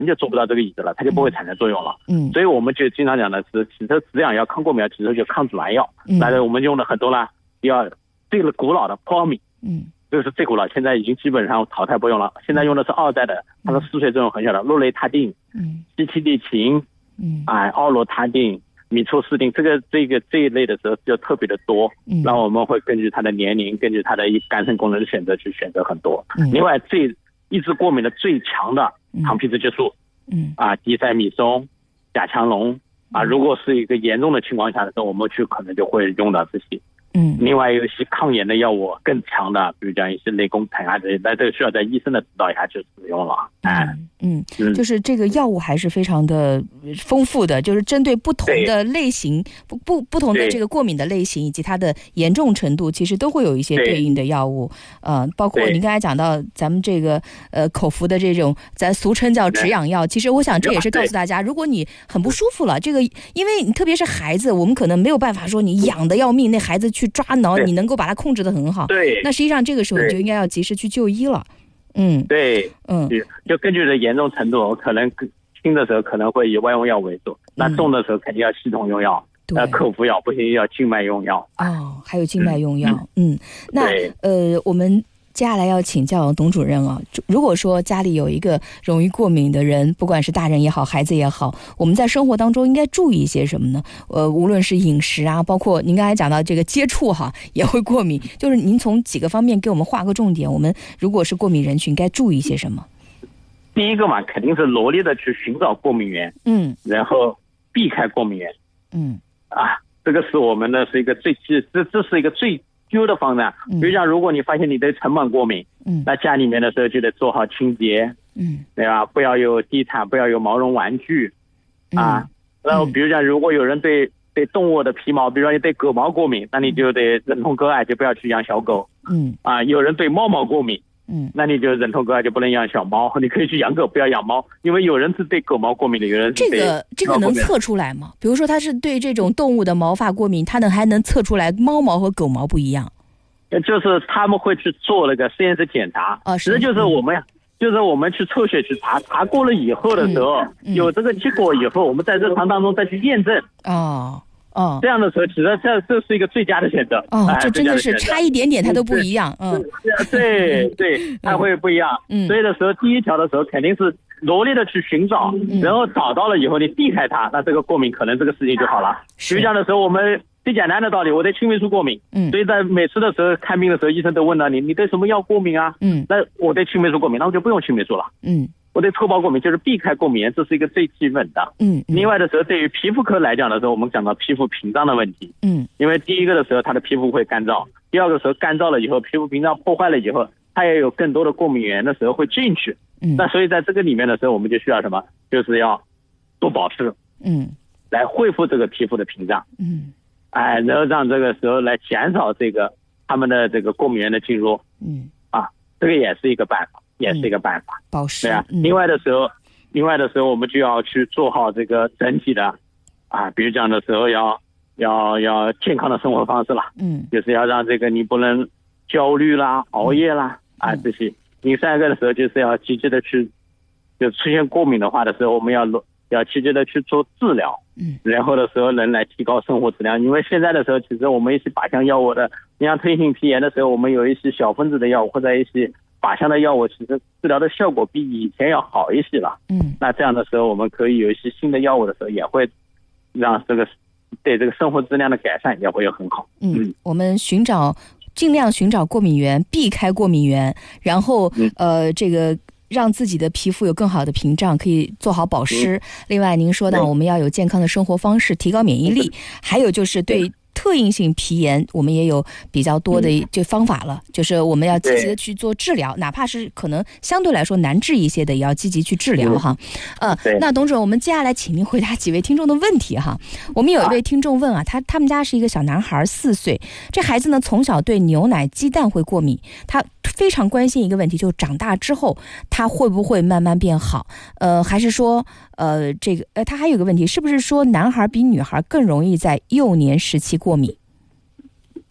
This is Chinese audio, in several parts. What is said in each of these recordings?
你就坐不到这个椅子了，它就不会产生作用了。所以我们就经常讲的是，其实止痒药、抗过敏药，其实就抗阻拦药。那我们用了很多呢，最古老的扑米，这是最古老，现在已经基本上淘汰不用了。现在用的是2代的，它的嗜睡作用很小的洛雷他定、西替地嗪、奥罗他定、米唑司定，这一类的时候就特别的多。那我们会根据它的年龄，根据它的肝肾功能的选择去选择很多。另外抑制过敏的最强的抗皮质激素，地塞米松、甲强龙如果是一个严重的情况下的时候，我们可能就会用到这些。另外有一些抗炎的药物更强的，比如讲一些类固醇这些，那这个需要在医生的指导下去使用了。 就是这个药物还是非常的丰富的，就是针对不同的类型，不同的这个过敏的类型以及它的严重程度，其实都会有一些对应的药物。包括您刚才讲到咱们这个口服的这种咱俗称叫止痒药，其实我想这也是告诉大家，如果你很不舒服了，这个因为你特别是孩子，我们可能没有办法说你痒的要命，那孩子去抓挠，你能够把它控制得很好。那实际上这个时候你就应该要及时去就医了。就根据这严重程度，可能轻的时候可能会以外用药为主，那重的时候肯定要系统用药，口服药不行要静脉用药。还有静脉用药。那我们接下来要请教董主任如果说家里有一个容易过敏的人，不管是大人也好孩子也好，我们在生活当中应该注意一些什么呢？无论是饮食包括您刚才讲到这个接触也会过敏，就是您从几个方面给我们划个重点，我们如果是过敏人群该注意一些什么？ 第一个嘛，肯定是罗列的去寻找过敏源，然后避开过敏源。这个是我们的是一个这是一个最优的方案。比如讲，如果你发现你对尘螨过敏，那家里面的时候就得做好清洁，对吧？不要有地毯，不要有毛绒玩具，然后比如讲，如果有人对动物的皮毛，比如说你对狗毛过敏，那你就得忍痛割爱，就不要去养小狗。有人对猫毛过敏，那你就忍痛割爱，就不能养小猫。你可以去养狗，不要养猫，因为有人是对狗毛过敏的，有人是对这个能测出来吗？比如说他是对这种动物的毛发过敏，他还能测出来猫毛和狗毛不一样？ 就是他们会去做那个实验室检查，其实就是我们去抽血去查过了以后的时候，有这个结果以后，我们在日常当中再去验证。这样的时候，其实这是一个最佳的选择。 这真的是差一点点它都不一样。 对，它会不一样。所以的时候，第一条的时候肯定是罗列的去寻找，然后找到了以后你避开它，那这个过敏可能这个事情就好了。比如讲的时候，我们最简单的道理，我对青霉素过敏，所以在每次的时候看病的时候，医生都问了你对什么药过敏啊？那我对青霉素过敏，那我就不用青霉素了。我对臭包过敏，就是避开过敏源，这是一个最基本的。另外的时候，对于皮肤科来讲的时候，我们讲到皮肤屏障的问题。因为第一个的时候，它的皮肤会干燥；第二个时候干燥了以后，皮肤屏障破坏了以后，它也有更多的过敏源的时候会进去。那所以在这个里面的时候，我们就需要什么？就是要多保湿，来恢复这个皮肤的屏障。然后让这个时候来减少他们的这个过敏源的进入。这个也是一个办法。 保湿。 对啊。另外的时候，我们就要去做好这个整体的比如这样的时候要健康的生活方式了。就是要让这个你不能焦虑啦、熬夜啦这些。第三个的时候就是要积极的去，就出现过敏的话的时候，我们要积极的去做治疗。然后的时候能来提高生活质量。因为现在的时候，其实我们一些靶向药物的，你像退性皮炎的时候，我们有一些小分子的药物或者一些靶向的药物，其实治疗的效果比以前要好一些了。那这样的时候，我们可以有一些新的药物的时候，也会让对这个生活质量的改善也会有很好。 我们尽量寻找过敏源，避开过敏源，然后这个让自己的皮肤有更好的屏障，可以做好保湿。另外您说到我们要有健康的生活方式，提高免疫力，还有就是对特应性皮炎我们也有比较多的这方法了，就是我们要积极的去做治疗，哪怕是可能相对来说难治一些的，也要积极去治疗哈。那董主任，我们接下来请您回答几位听众的问题哈。我们有一位听众问他们家是一个小男孩，4岁，这孩子呢从小对牛奶、鸡蛋会过敏，他非常关心一个问题，就是长大之后他会不会慢慢变好？还是说他还有个问题，是不是说男孩比女孩更容易在幼年时期过敏？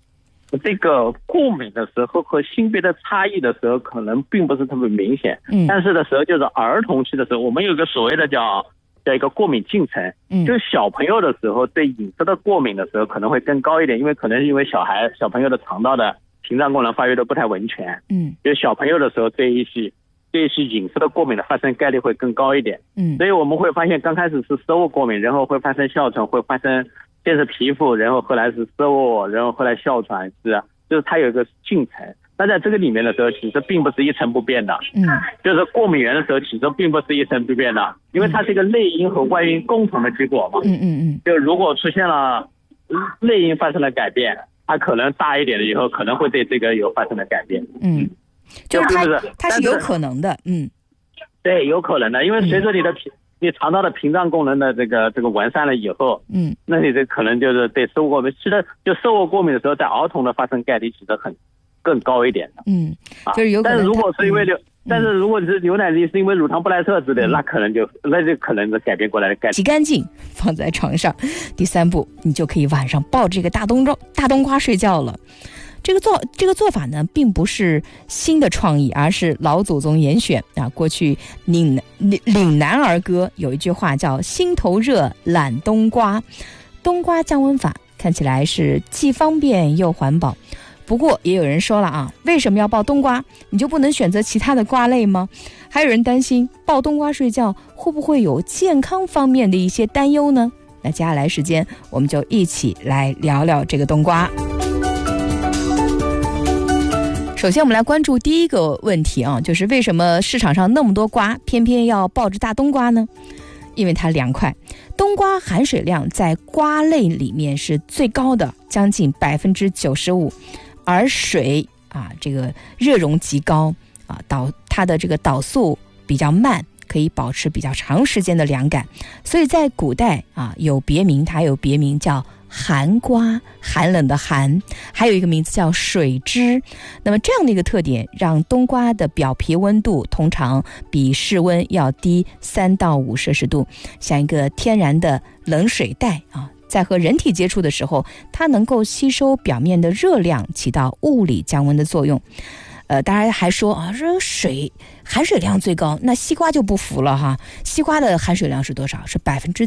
这个过敏的时候和性别的差异的时候可能并不是特别明显，但是的时候就是儿童期的时候，我们有个所谓的叫一个过敏进程，就是小朋友的时候对饮食的过敏的时候可能会更高一点，因为小朋友的肠道的屏障功能发育的不太完全，就是小朋友的时候对一些饮食的过敏的发生概率会更高一点，所以我们会发现刚开始是食物过敏，然后会发生哮喘，会发生先是皮肤，然后后来是食物，然后后来哮喘，就是它有一个进程。那在这个里面的时候，其实并不是一成不变的，就是过敏源的时候，其实并不是一成不变的，因为它是一个内因和外因共同的结果嘛。就如果出现了内因发生了改变，它可能大一点的以后可能会对这个有发生的改变。 就是它是有可能的。 对，有可能的，因为随着你肠道的屏障功能的这个完善了以后，那你这可能就是对食物过敏。其实就食物过敏的时候，在儿童的发生概率其实更高一点的。 就是有可能。 但是如果是因为如果是牛奶是因为乳糖不耐受之类，那就可能是改变过来的概率。 洗干净放在床上，第3步你就可以晚上抱这个大冬瓜睡觉了。这个做法呢，并不是新的创意，而是老祖宗严选啊。过去岭南儿歌有一句话叫"心头热，懒冬瓜"。冬瓜降温法看起来是既方便又环保。不过也有人说了啊，为什么要抱冬瓜？你就不能选择其他的瓜类吗？还有人担心抱冬瓜睡觉会不会有健康方面的一些担忧呢？那接下来时间我们就一起来聊聊这个冬瓜。首先我们来关注第一个问题啊，就是为什么市场上那么多瓜，偏偏要抱着大冬瓜呢？因为它凉快。冬瓜含水量在瓜类里面是最高的，将近95%，而水啊这个热容极高啊，它的这个导速比较慢，可以保持比较长时间的凉感。所以在古代啊它有别名叫寒瓜，寒冷的寒，还有一个名字叫水汁。那么这样的一个特点，让冬瓜的表皮温度通常比室温要低3到5摄氏度，像一个天然的冷水袋啊。在和人体接触的时候，它能够吸收表面的热量，起到物理降温的作用。大家还说啊，这水含水量最高，那西瓜就不服了哈。西瓜的含水量是多少？是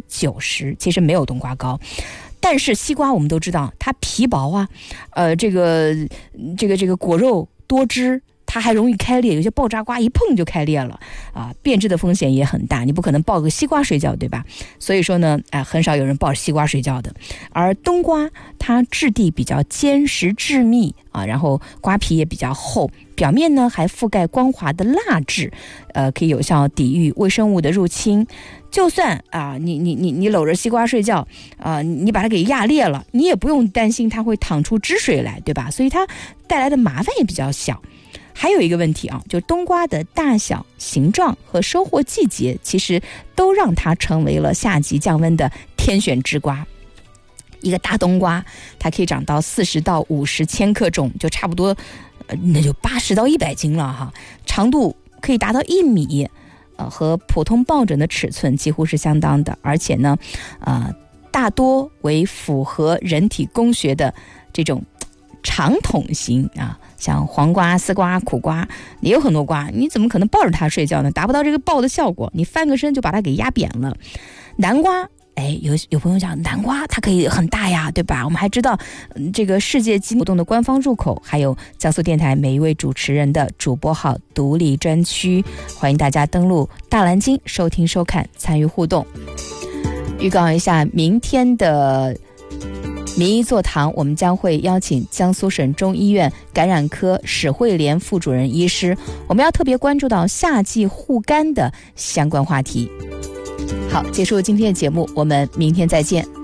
90%，其实没有冬瓜高。但是西瓜我们都知道它皮薄啊，这个果肉多汁，它还容易开裂，有些爆炸瓜一碰就开裂了啊，变质的风险也很大，你不可能抱个西瓜睡觉，对吧？所以说呢，很少有人抱着西瓜睡觉的。而冬瓜它质地比较坚实致密啊，然后瓜皮也比较厚，表面呢还覆盖光滑的蜡质，可以有效抵御微生物的入侵。就算啊，你搂着西瓜睡觉啊，你把它给压裂了，你也不用担心它会淌出汁水来，对吧？所以它带来的麻烦也比较小。还有一个问题啊，就冬瓜的大小、形状和收获季节，其实都让它成为了夏季降温的天选之瓜。一个大冬瓜，它可以长到40到50千克重，就差不多，那就80到100斤了哈。长度可以达到1米，和普通抱枕的尺寸几乎是相当的，而且呢，大多为符合人体工学的这种长筒型啊。像黄瓜、丝瓜、苦瓜也有很多瓜，你怎么可能抱着它睡觉呢？达不到这个抱的效果，你翻个身就把它给压扁了。南瓜，有朋友讲南瓜它可以很大呀，对吧？我们还知道这个世界纪念活动的官方入口，还有江苏电台每一位主持人的主播号独立专区，欢迎大家登录大蓝鲸收听收看参与互动。预告一下明天的民医座谈，我们将会邀请江苏省中医院感染科史慧莲副主任医师，我们要特别关注到夏季护肝的相关话题。好，结束今天的节目，我们明天再见。